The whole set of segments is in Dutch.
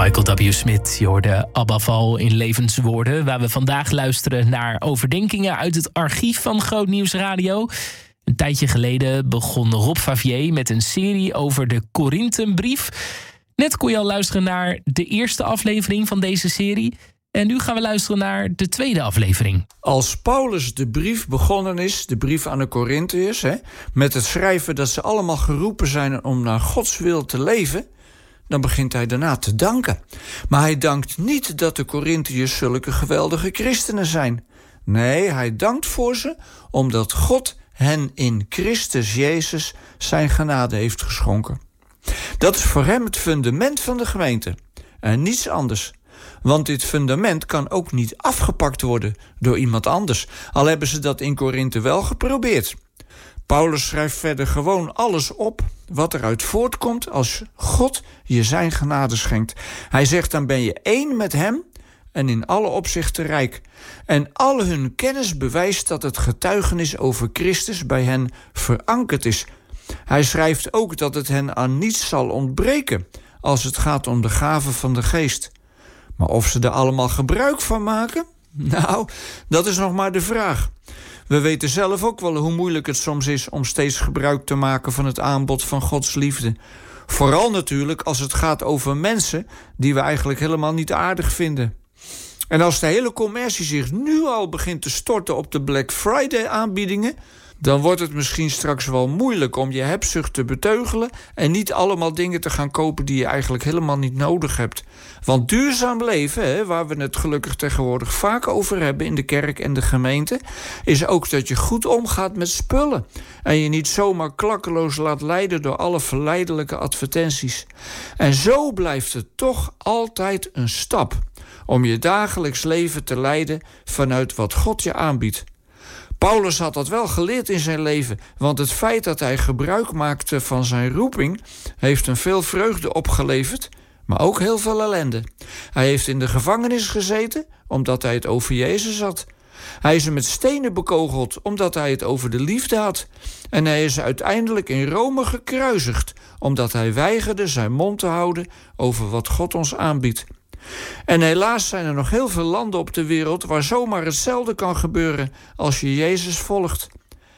Michael W. Smith, je hoorde Abbaval in Levenswoorden, waar we vandaag luisteren naar overdenkingen uit het archief van Groot Nieuws Radio. Een tijdje geleden begon Rob Favier met een serie over de Korintenbrief. Net kon je al luisteren naar de eerste aflevering van deze serie. En nu gaan we luisteren naar de tweede aflevering. Als Paulus de brief begonnen is, de brief aan de Korintiërs, met het schrijven dat ze allemaal geroepen zijn om naar Gods wil te leven, dan begint hij daarna te danken. Maar hij dankt niet dat de Korintiërs zulke geweldige christenen zijn. Nee, hij dankt voor ze omdat God hen in Christus Jezus zijn genade heeft geschonken. Dat is voor hem het fundament van de gemeente en niets anders. Want dit fundament kan ook niet afgepakt worden door iemand anders, al hebben ze dat in Korinthe wel geprobeerd. Paulus schrijft verder gewoon alles op wat eruit voortkomt als God je zijn genade schenkt. Hij zegt, dan ben je één met hem en in alle opzichten rijk. En al hun kennis bewijst dat het getuigenis over Christus bij hen verankerd is. Hij schrijft ook dat het hen aan niets zal ontbreken als het gaat om de gaven van de geest. Maar of ze er allemaal gebruik van maken? Nou, dat is nog maar de vraag. We weten zelf ook wel hoe moeilijk het soms is om steeds gebruik te maken van het aanbod van Gods liefde. Vooral natuurlijk als het gaat over mensen die we eigenlijk helemaal niet aardig vinden. En als de hele commercie zich nu al begint te storten op de Black Friday aanbiedingen, dan wordt het misschien straks wel moeilijk om je hebzucht te beteugelen en niet allemaal dingen te gaan kopen die je eigenlijk helemaal niet nodig hebt. Want duurzaam leven, waar we het gelukkig tegenwoordig vaak over hebben in de kerk en de gemeente, is ook dat je goed omgaat met spullen en je niet zomaar klakkeloos laat leiden door alle verleidelijke advertenties. En zo blijft het toch altijd een stap om je dagelijks leven te leiden vanuit wat God je aanbiedt. Paulus had dat wel geleerd in zijn leven, want het feit dat hij gebruik maakte van zijn roeping heeft hem veel vreugde opgeleverd, maar ook heel veel ellende. Hij heeft in de gevangenis gezeten omdat hij het over Jezus had. Hij is er met stenen bekogeld omdat hij het over de liefde had. En hij is uiteindelijk in Rome gekruisigd omdat hij weigerde zijn mond te houden over wat God ons aanbiedt. En helaas zijn er nog heel veel landen op de wereld waar zomaar hetzelfde kan gebeuren als je Jezus volgt.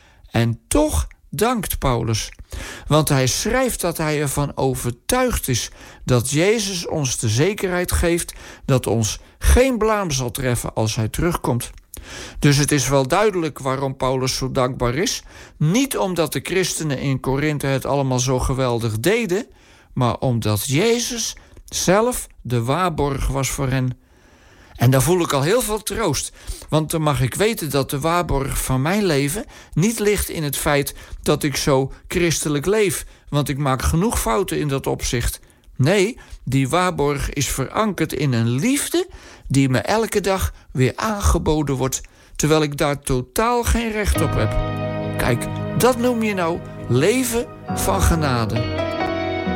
En toch dankt Paulus, want hij schrijft dat hij ervan overtuigd is dat Jezus ons de zekerheid geeft dat ons geen blaam zal treffen als hij terugkomt. Dus het is wel duidelijk waarom Paulus zo dankbaar is. Niet omdat de christenen in Korinthe het allemaal zo geweldig deden, maar omdat Jezus zelf de waarborg was voor hen. En daar voel ik al heel veel troost, want dan mag ik weten dat de waarborg van mijn leven niet ligt in het feit dat ik zo christelijk leef, want ik maak genoeg fouten in dat opzicht. Nee, die waarborg is verankerd in een liefde die me elke dag weer aangeboden wordt, terwijl ik daar totaal geen recht op heb. Kijk, dat noem je nou leven van genade.